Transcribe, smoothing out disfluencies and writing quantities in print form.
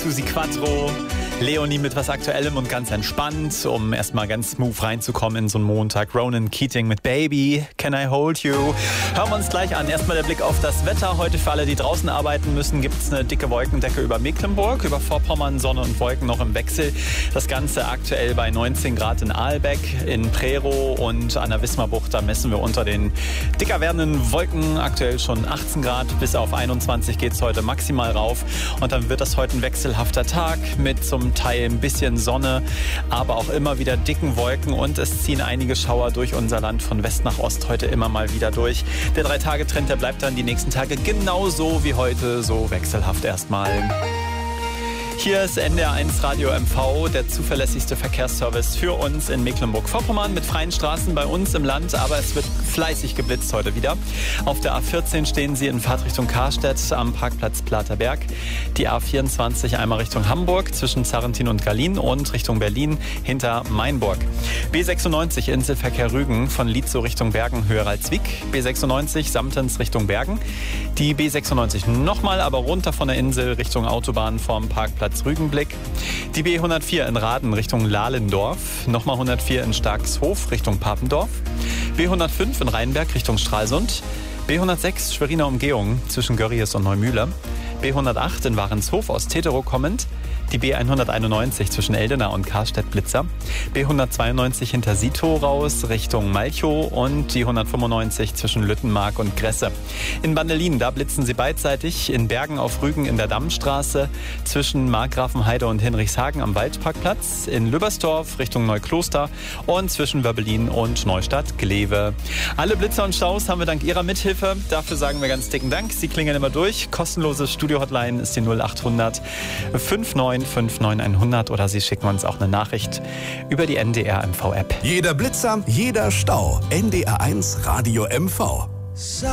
Susi Quattro, Leonie mit was Aktuellem und ganz entspannt, um erstmal ganz smooth reinzukommen in so einen Montag. Ronan Keating mit Baby, Can I Hold You? Hören wir uns gleich an. Erstmal der Blick auf das Wetter. Heute für alle, die draußen arbeiten müssen, gibt es eine dicke Wolkendecke über Mecklenburg, über Vorpommern, Sonne und Wolken noch im Wechsel. Das Ganze aktuell bei 19 Grad in Aalbeck, in Prerow und an der Wismarbucht. Da messen wir unter den dicker werdenden Wolken aktuell schon 18 Grad. Bis auf 21 geht es heute maximal rauf. Und dann wird das heute ein wechselhafter Tag mit zum Teil ein bisschen Sonne, aber auch immer wieder dicken Wolken und es ziehen einige Schauer durch unser Land von West nach Ost heute immer mal wieder durch. Der 3-Tage-Trend, der bleibt dann die nächsten Tage genauso wie heute, so wechselhaft erstmal. Hier ist NDR1 Radio MV, der zuverlässigste Verkehrsservice für uns in Mecklenburg-Vorpommern mit freien Straßen bei uns im Land, aber es wird fleißig geblitzt heute wieder. Auf der A14 stehen Sie in Fahrtrichtung Karstedt am Parkplatz Platerberg. Die A24 einmal Richtung Hamburg zwischen Zarrentin und Gallien und Richtung Berlin hinter Mainburg. B96 Inselverkehr Rügen von Lietzow Richtung Bergen höher als Wiek. B96 Samtens Richtung Bergen. Die B96 nochmal, aber runter von der Insel Richtung Autobahn vorm Parkplatz Rügenblick. Die B104 in Raden Richtung Lahlendorf. Nochmal 104 in Starkshof Richtung Papendorf. B105 in Rheinberg Richtung Stralsund. B106 Schweriner Umgehung zwischen Görries und Neumühle. B108 in Warenshof aus Teterow kommend. Die B191 zwischen Eldena und Karstedt-Blitzer. B192 hinter Sitow raus Richtung Malchow und die 195 zwischen Lüttenmark und Gresse. In Bandelin, da blitzen sie beidseitig. In Bergen auf Rügen in der Dammstraße zwischen Markgrafenheide und Hinrichshagen am Waldparkplatz. In Lübbersdorf Richtung Neukloster und zwischen Wöbbelin und Neustadt-Glewe. Alle Blitzer und Staus haben wir dank Ihrer Mithilfe. Dafür sagen wir ganz dicken Dank. Sie klingeln immer durch. Kostenlose Studio-Hotline ist die 0800 59 59100 oder Sie schicken uns auch eine Nachricht über die NDR MV App. Jeder Blitzer, jeder Stau. NDR1 Radio MV.